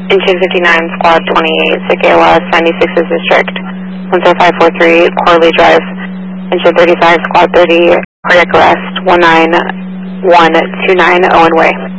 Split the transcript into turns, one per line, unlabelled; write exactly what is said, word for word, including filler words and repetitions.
Engine fifty-nine, Squad twenty-eight, S I C A L S, ninety-sixth District, one zero five four three, Corley Drive. Engine thirty-five, Squad thirty, cardiac arrest, one nine one two nine, Owen Way.